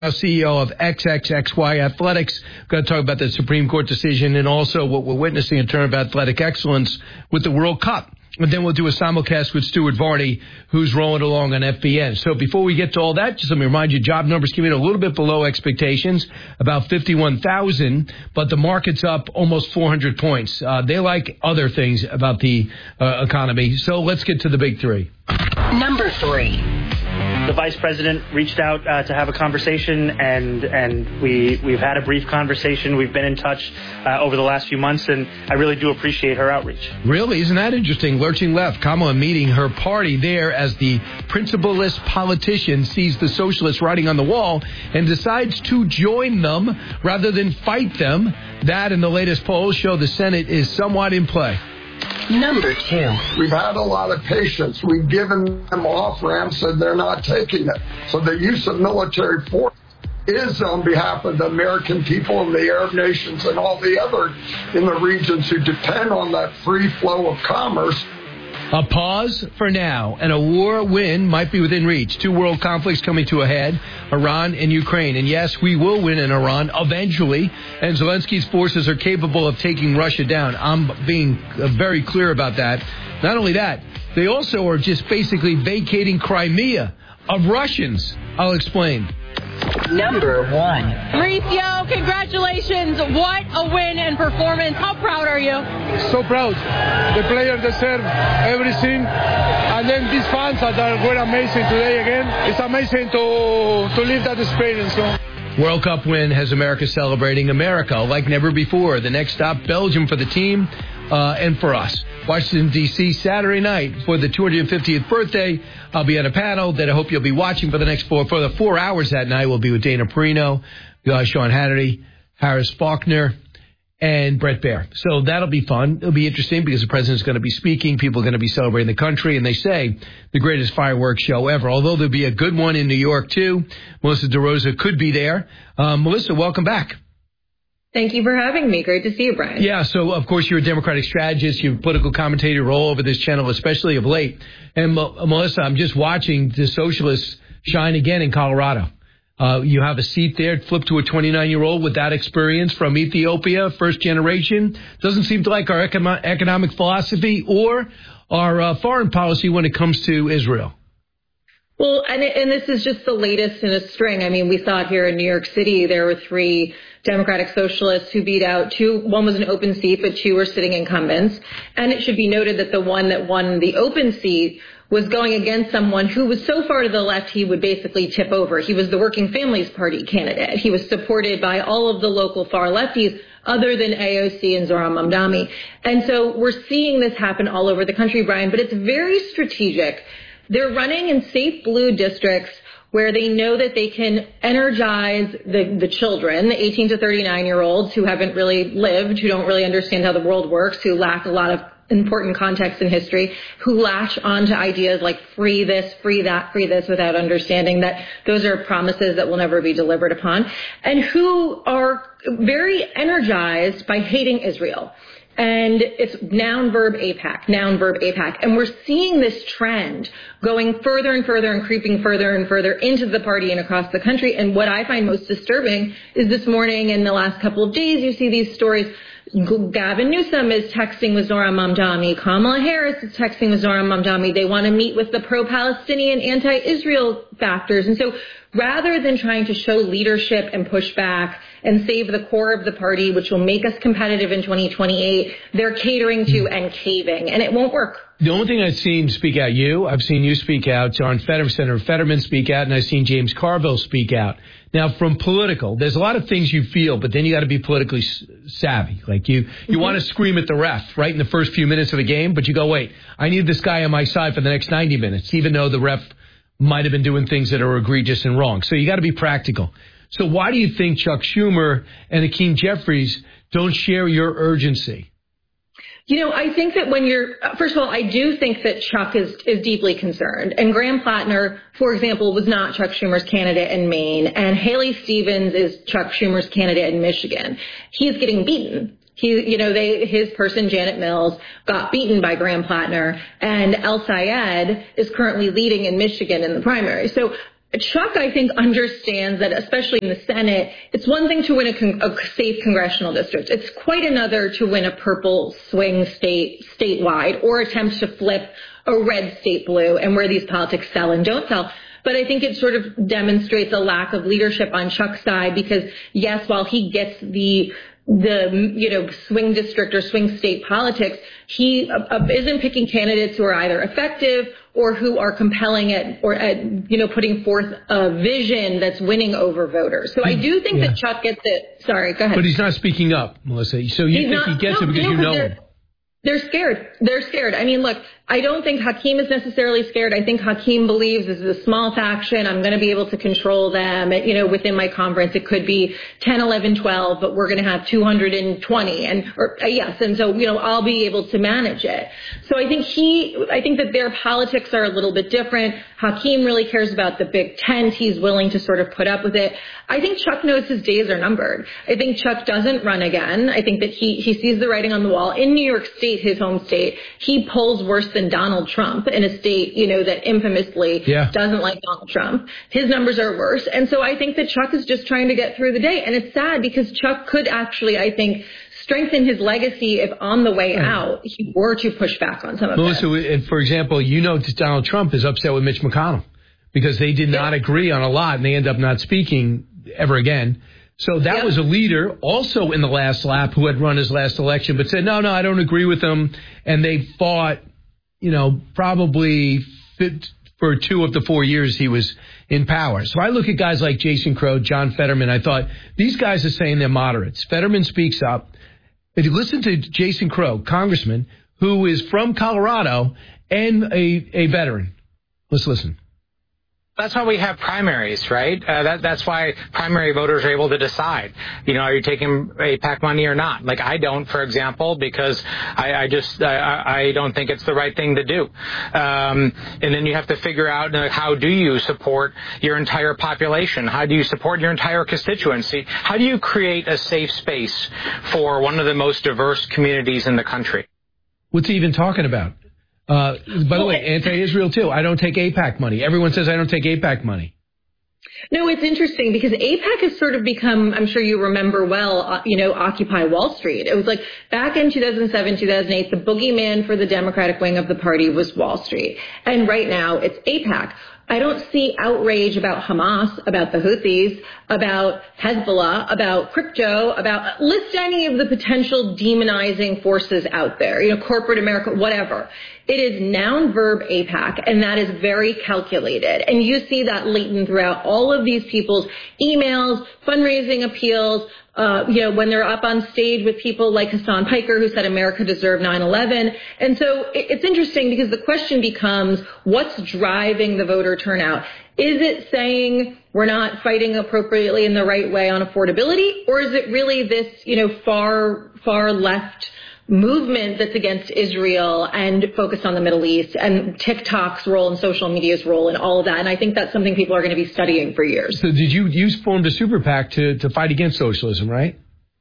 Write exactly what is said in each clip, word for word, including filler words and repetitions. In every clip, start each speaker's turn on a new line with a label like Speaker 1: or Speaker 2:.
Speaker 1: C E O of X X X Y Athletics. Going to talk about the Supreme Court decision and also what we're witnessing in terms of athletic excellence with the World Cup. And then we'll do a simulcast with Stuart Varney, who's rolling along on F B N. So before we get to all that, just let me remind you, job numbers came in a little bit below expectations, about fifty-one thousand, but the market's up almost four hundred points. Uh, they like other things about the uh, economy. So let's get to the big three.
Speaker 2: Number three.
Speaker 3: The vice president reached out uh, to have a conversation, and and we we've had a brief conversation. We've been in touch uh, over the last few months, and I really do appreciate her outreach.
Speaker 1: Really? Isn't that interesting? Lurching left, Kamala meeting her party there as the principleless politician sees the socialists writing on the wall and decides to join them rather than fight them. That and the latest polls show the Senate is somewhat in play.
Speaker 2: Number two.
Speaker 4: We've had a lot of patience. We've given them off-ramps and they're not taking it. So the use of military force is on behalf of the American people and the Arab nations and all the other in the regions who depend on that free flow of commerce.
Speaker 1: A pause for now, and a war win might be within reach. Two world conflicts coming to a head, Iran and Ukraine. And yes, we will win in Iran eventually, and Zelensky's forces are capable of taking Russia down. I'm being very clear about that. Not only that, they also are just basically vacating Crimea of Russians. I'll explain.
Speaker 2: Number one.
Speaker 5: Mauricio, congratulations. What a win and performance. How proud are you?
Speaker 6: So proud. The players deserve everything. And then these fans that are, were amazing today again. It's amazing to, to live that experience. So.
Speaker 1: World Cup win has America celebrating America like never before. The next stop, Belgium for the team uh, and for us. Washington, D C, Saturday night for the two hundred fiftieth birthday. I'll be on a panel that I hope you'll be watching for the next four, for the four hours that night. We'll be with Dana Perino, uh, Sean Hannity, Harris Faulkner, and Brett Baer. So that'll be fun. It'll be interesting because the president's going to be speaking. People are going to be celebrating the country. And they say the greatest fireworks show ever, although there'll be a good one in New York, too. Melissa DeRosa could be there. Um, Melissa, welcome back.
Speaker 7: Thank you for having me. Great to see you, Brian.
Speaker 1: Yeah, so, of course, you're a Democratic strategist. You're a political commentator all over this channel, especially of late. And, uh, Melissa, I'm just watching the socialists shine again in Colorado. Uh, you have a seat there, flipped to a twenty-nine-year-old with that experience from Ethiopia, first generation. Doesn't seem to like our econo- economic philosophy or our uh, foreign policy when it comes to Israel.
Speaker 7: Well, and, and this is just the latest in a string. I mean, we saw it here in New York City. There were three Democratic socialists who beat out two. One was an open seat, but two were sitting incumbents. And it should be noted that the one that won the open seat was going against someone who was so far to the left he would basically tip over. He was the Working Families Party candidate. He was supported by all of the local far lefties other than A O C and Zohran Mamdani. And so we're seeing this happen all over the country, Brian, but it's very strategic. They're running in safe blue districts where they know that they can energize the, the children, the eighteen to thirty-nine-year-olds who haven't really lived, who don't really understand how the world works, who lack a lot of important context and history, who latch onto ideas like free this, free that, free this, without understanding that those are promises that will never be delivered upon, and who are very energized by hating Israel. And it's noun, verb, AIPAC, noun, verb, AIPAC. And we're seeing this trend going further and further and creeping further and further into the party and across the country. And what I find most disturbing is this morning and the last couple of days, you see these stories. Gavin Newsom is texting with Zohran Mamdani. Kamala Harris is texting with Zohran Mamdani. They want to meet with the pro-Palestinian, anti-Israel factors. And so rather than trying to show leadership and push back and save the core of the party, which will make us competitive in twenty twenty-eight, they're catering to and caving, and it won't work.
Speaker 1: The only thing I've seen speak out, you, I've seen you speak out, John Fetterman, Senator Fetterman speak out, and I've seen James Carville speak out. Now, from political, there's a lot of things you feel, but then you got to be politically savvy. Like you, you mm-hmm. want to scream at the ref right in the first few minutes of a game, but you go, wait, I need this guy on my side for the next ninety minutes, even though the ref might have been doing things that are egregious and wrong. So you got to be practical. So why do you think Chuck Schumer and Hakeem Jeffries don't share your urgency?
Speaker 7: You know, I think that when you're, first of all, I do think that Chuck is, is deeply concerned. And Graham Plattner, for example, was not Chuck Schumer's candidate in Maine. And Haley Stevens is Chuck Schumer's candidate in Michigan. He's getting beaten. He, you know, they, his person, Janet Mills, got beaten by Graham Plattner. And El Sayed is currently leading in Michigan in the primary. So Chuck, I think, understands that, especially in the Senate, it's one thing to win a, con- a safe congressional district. It's quite another to win a purple swing state statewide or attempt to flip a red state blue, and where these politics sell and don't sell. But I think it sort of demonstrates a lack of leadership on Chuck's side because, yes, while he gets the the, you know, swing district or swing state politics, he uh, isn't picking candidates who are either effective or who are compelling at or at, you know, putting forth a vision that's winning over voters. So I do think yeah. that Chuck gets it. Sorry, go ahead.
Speaker 1: But he's not speaking up, Melissa. So you
Speaker 7: he's
Speaker 1: think
Speaker 7: not,
Speaker 1: he gets
Speaker 7: no,
Speaker 1: it because
Speaker 7: no,
Speaker 1: you know
Speaker 7: they're,
Speaker 1: him.
Speaker 7: They're scared. They're scared. I mean, look, I don't think Hakeem is necessarily scared. I think Hakeem believes this is a small faction. I'm going to be able to control them. You know, within my conference, it could be ten, eleven, twelve, but we're going to have two hundred twenty. And, or, uh, yes. And so, you know, I'll be able to manage it. So I think he, I think that their politics are a little bit different. Hakeem really cares about the big tent. He's willing to sort of put up with it. I think Chuck knows his days are numbered. I think Chuck doesn't run again. I think that he, he sees the writing on the wall. In New York State, his home state, he polls worse than Donald Trump in a state, you know, that infamously yeah. doesn't like Donald Trump. His numbers are worse. And so I think that Chuck is just trying to get through the day. And it's sad because Chuck could actually, I think, strengthen his legacy if on the way out he were to push back on some of
Speaker 1: Melissa,
Speaker 7: this.
Speaker 1: for example, you know Donald Trump is upset with Mitch McConnell because they did not yeah. agree on a lot and they end up not speaking ever again. So that yep. was a leader also in the last lap who had run his last election but said, no, no, I don't agree with him. And they fought, you know, probably for two of the four years he was in power. So I look at guys like Jason Crow, John Fetterman. I thought these guys are saying they're moderates. Fetterman speaks up. If you listen to Jason Crow, congressman, who is from Colorado and a, a veteran. Let's listen.
Speaker 8: That's why we have primaries, right? Uh, that, that's why primary voters are able to decide, you know, are you taking A PAC money or not? Like I don't, for example, because I, I just, I, I don't think it's the right thing to do. Um, and then you have to figure out uh, how do you support your entire population? How do you support your entire constituency? How do you create a safe space for one of the most diverse communities in the country?
Speaker 1: What's he even talking about? Uh, by the way, anti-Israel, too. I don't take A PAC money. Everyone says I don't take A PAC money.
Speaker 7: No, it's interesting because A PAC has sort of become, I'm sure you remember well, uh, you know, Occupy Wall Street. It was like back in two thousand seven, two thousand eight, the boogeyman for the Democratic wing of the party was Wall Street. And right now it's A PAC. I don't see outrage about Hamas, about the Houthis, about Hezbollah, about crypto, about list any of the potential demonizing forces out there, you know, corporate America, whatever. It is noun, verb, A PAC, and that is very calculated. And you see that latent throughout all of these people's emails, fundraising appeals, uh, you know, when they're up on stage with people like Hassan Piker, who said America deserved nine eleven. And so it's interesting because the question becomes, what's driving the voter turnout? Is it saying we're not fighting appropriately in the right way on affordability? Or is it really this, you know, far, far left movement that's against Israel and focused on the Middle East and TikTok's role and social media's role and all of that? And I think that's something people are going to be studying for years.
Speaker 1: So did you, you formed a super PAC to, to fight against socialism, right?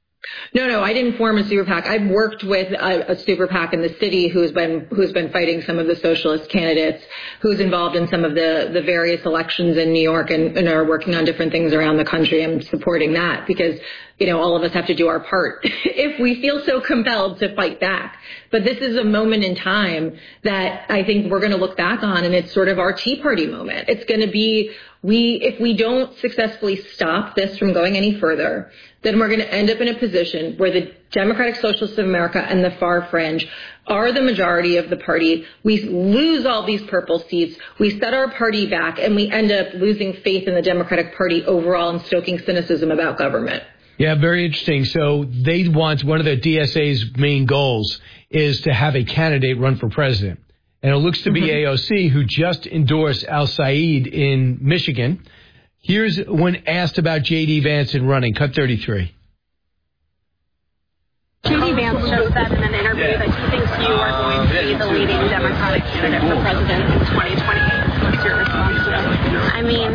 Speaker 7: No, no, I didn't form a super PAC. I've worked with a, a super PAC in the city who's been who's been fighting some of the socialist candidates, who's involved in some of the, the various elections in New York and, and are working on different things around the country. I'm supporting that because, you know, all of us have to do our part if we feel so compelled to fight back. But this is a moment in time that I think we're going to look back on, and it's sort of our Tea Party moment. It's going to be, we if we don't successfully stop this from going any further, then we're going to end up in a position where the Democratic Socialists of America and the far fringe are the majority of the party. We lose all these purple seats. We set our party back, and we end up losing faith in the Democratic Party overall and stoking cynicism about government.
Speaker 1: Yeah, very interesting. So they want, one of the D S A's main goals is to have a candidate run for president. And it looks to be mm-hmm. A O C, who just endorsed Al Said in Michigan. Here's when asked about J D Vance in running. Cut thirty-three.
Speaker 9: J D Vance just said in an interview that he thinks you are going to be the leading Democratic candidate for president in twenty twenty-eight. What's your response to that?
Speaker 10: I mean,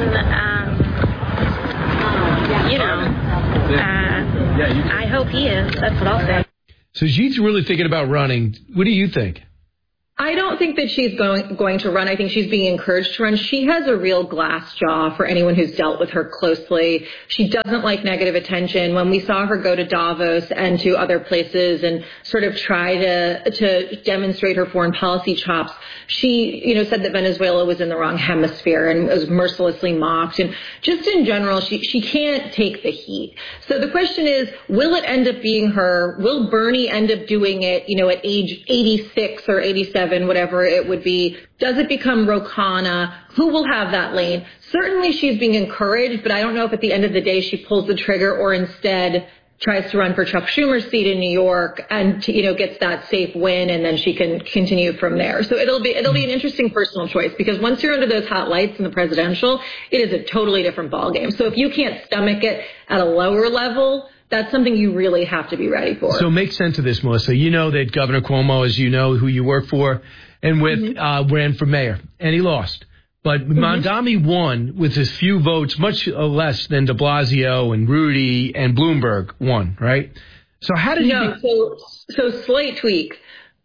Speaker 10: um, you know, uh, I hope he is. That's what I'll say.
Speaker 1: So she's really thinking about running. What do you think?
Speaker 7: I don't don't think that she's going going to run. I think she's being encouraged to run. She has a real glass jaw for anyone who's dealt with her closely. She doesn't like negative attention. When we saw her go to Davos and to other places and sort of try to to demonstrate her foreign policy chops, she, you know, said that Venezuela was in the wrong hemisphere and was mercilessly mocked. And just in general, she she can't take the heat. So the question is, will it end up being her? Will Bernie end up doing it, you know, at age eighty-six or eighty-seven, whatever it would be? Does it become Ro Khanna? Who will have that lane? Certainly she's being encouraged, but I don't know if at the end of the day she pulls the trigger or instead tries to run for Chuck Schumer's seat in New York and, you know, gets that safe win, and then she can continue from there. So it'll be it'll be an interesting personal choice, because once you're under those hot lights in the presidential, it is a totally different ballgame. So if you can't stomach it at a lower level, that's something you really have to be ready for.
Speaker 1: So make sense of this, Melissa. You know that Governor Cuomo, as you know, who you work for and with, mm-hmm. uh, ran for mayor, and he lost. But mm-hmm. Mamdani won with as few votes, much less than de Blasio and Rudy and Bloomberg won, right? So how did
Speaker 7: no,
Speaker 1: he...
Speaker 7: So, so slight tweak.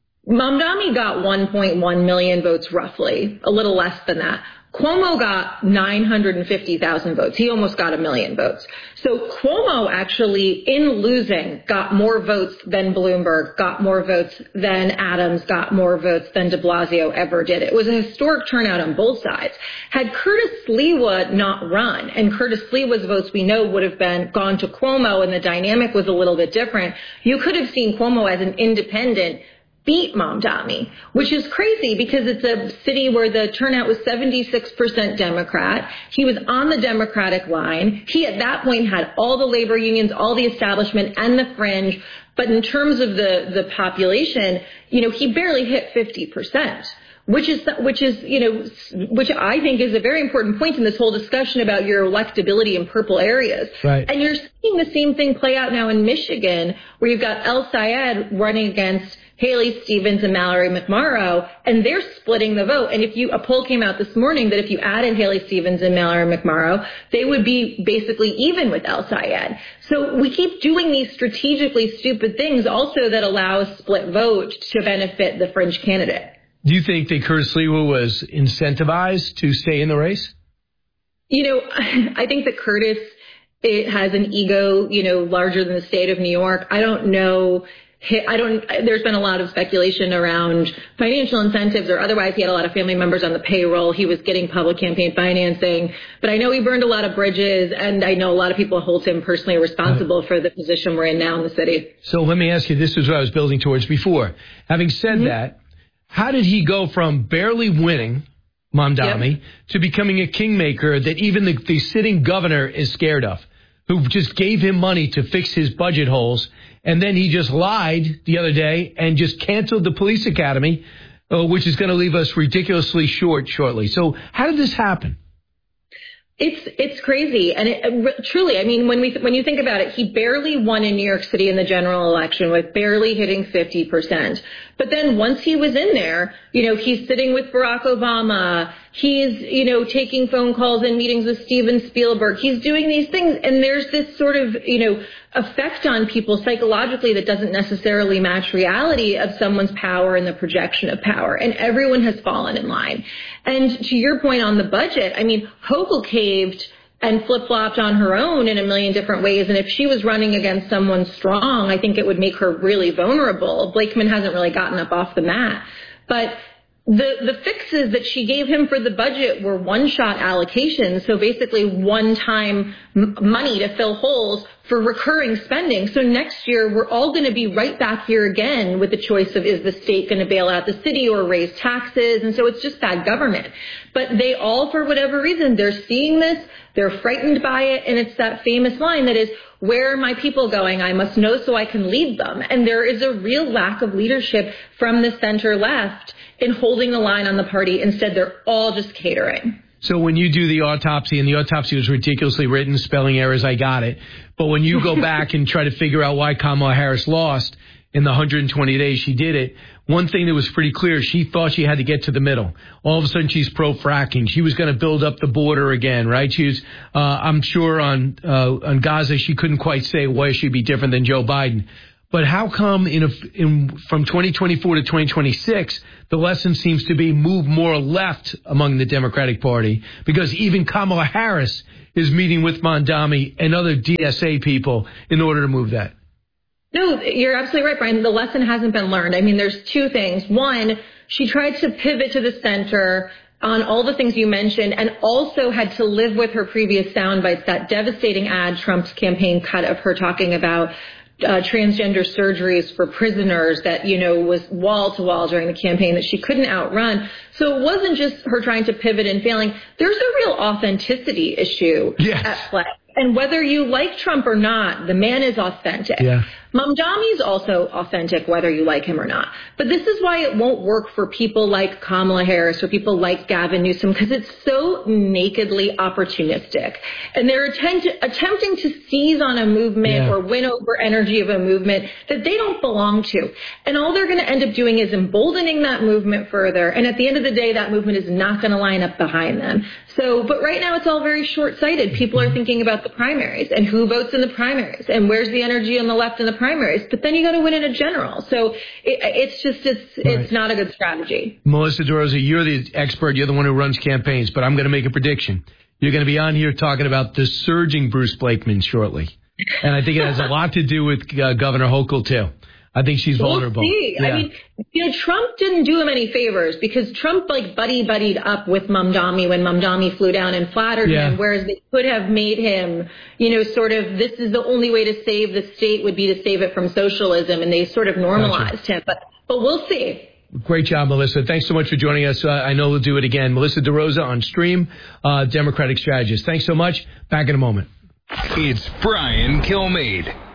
Speaker 7: Mamdani got one point one million votes roughly, a little less than that. Cuomo got nine hundred fifty thousand votes. He almost got a million votes. So Cuomo actually, in losing, got more votes than Bloomberg, got more votes than Adams, got more votes than de Blasio ever did. It was a historic turnout on both sides. Had Curtis Sliwa not run, and Curtis Sliwa's votes we know would have been gone to Cuomo, and the dynamic was a little bit different, you could have seen Cuomo as an independent beat Mamdani, which is crazy because it's a city where the turnout was seventy-six percent Democrat. He was on the Democratic line. He at that point had all the labor unions, all the establishment, and the fringe. But in terms of the, the population, you know, he barely hit fifty percent. Which is, which is, you know, which I think is a very important point in this whole discussion about your electability in purple areas.
Speaker 1: Right.
Speaker 7: And you're seeing the same thing play out now in Michigan, where you've got El Sayed running against Haley Stevens and Mallory McMorrow, and they're splitting the vote. And if you, a poll came out this morning that if you added Haley Stevens and Mallory McMorrow, they would be basically even with El Sayed. So we keep doing these strategically stupid things also that allow a split vote to benefit the fringe candidate.
Speaker 1: Do you think that Curtis Sliwa was incentivized to stay in the race?
Speaker 7: You know, I think that Curtis, it has an ego, you know, larger than the state of New York. I don't know. I don't, there's been a lot of speculation around financial incentives or otherwise. He had a lot of family members on the payroll. He was getting public campaign financing, but I know he burned a lot of bridges, and I know a lot of people hold him personally responsible for the position we're in now in the city.
Speaker 1: So let me ask you, this is what I was building towards before. Having said mm-hmm. that, how did he go from barely winning, Mamdani, yep. to becoming a kingmaker that even the, the sitting governor is scared of, who just gave him money to fix his budget holes, and then he just lied the other day and just canceled the police academy, uh, which is going to leave us ridiculously short shortly. So how did this happen?
Speaker 7: It's it's crazy, and it, truly, I mean, when we when you think about it, he barely won in New York City in the general election with barely hitting fifty percent. But then once he was in there, you know, he's sitting with Barack Obama. He's, you know, taking phone calls and meetings with Steven Spielberg. He's doing these things, and there's this sort of, you know, effect on people psychologically that doesn't necessarily match reality of someone's power and the projection of power. And everyone has fallen in line. And to your point on the budget, I mean, Hochul caved and flip-flopped on her own in a million different ways. And if she was running against someone strong, I think it would make her really vulnerable. Blakeman hasn't really gotten up off the mat. But the the fixes that she gave him for the budget were one-shot allocations, so basically one-time m- money to fill holes for recurring spending. So next year, we're all going to be right back here again with the choice of, is the state going to bail out the city or raise taxes? And so it's just bad government. But they all, for whatever reason, they're seeing this, they're frightened by it, and it's that famous line that is, where are my people going? I must know so I can lead them. And there is a real lack of leadership from the center left in holding the line on the party. Instead, they're all just catering.
Speaker 1: So when you do the autopsy, and the autopsy was ridiculously written, spelling errors, I got it. But when you go back and try to figure out why Kamala Harris lost in the one hundred twenty days she did it, one thing that was pretty clear, she thought she had to get to the middle. All of a sudden, she's pro-fracking. She was going to build up the border again, right? She was, uh, I'm sure on uh, on Gaza, she couldn't quite say why she'd be different than Joe Biden. But how come in, a, in from twenty twenty-four to twenty twenty-six, the lesson seems to be move more left among the Democratic Party? Because even Kamala Harris is meeting with Mamdani and other D S A people in order to move that.
Speaker 7: No, you're absolutely right, Brian. The lesson hasn't been learned. I mean, there's two things. One, she tried to pivot to the center on all the things you mentioned, and also had to live with her previous sound bites, that devastating ad Trump's campaign cut of her talking about uh, transgender surgeries for prisoners that, you know, was wall to wall during the campaign that she couldn't outrun. So it wasn't just her trying to pivot and failing. There's a real authenticity issue
Speaker 1: yes.
Speaker 7: at play. And whether you like Trump or not, the man is authentic.
Speaker 1: Yeah.
Speaker 7: Mamdani's also authentic, whether you like him or not. But this is why it won't work for people like Kamala Harris or people like Gavin Newsom, because it's so nakedly opportunistic. And they're attempt- attempting to seize on a movement
Speaker 1: yeah.
Speaker 7: or win over energy of a movement that they don't belong to. And all they're going to end up doing is emboldening that movement further. And at the end of the day, that movement is not going to line up behind them. So, but right now it's all very short-sighted. People are thinking about the primaries and who votes in the primaries and where's the energy on the left in the primaries. But then you got to win in a general. So it, it's just, it's, right. it's not a good strategy.
Speaker 1: Melissa DeRosa, you're the expert. You're the one who runs campaigns, but I'm going to make a prediction. You're going to be on here talking about the surging Bruce Blakeman shortly. And I think it has a lot to do with uh, Governor Hochul, too. I think she's vulnerable.
Speaker 7: We'll see.
Speaker 1: Yeah.
Speaker 7: I mean, you know, Trump didn't do him any favors because Trump, like, buddy-buddied up with Mamdani when Mamdani flew down and flattered
Speaker 1: yeah.
Speaker 7: him, whereas they could have made him, you know, sort of, this is the only way to save the state would be to save it from socialism, and they sort of normalized gotcha. him. But, but we'll see.
Speaker 1: Great job, Melissa. Thanks so much for joining us. Uh, I know we'll do it again. Melissa DeRosa on Stream, uh, Democratic Strategist. Thanks so much. Back in a moment.
Speaker 11: It's Brian Kilmeade.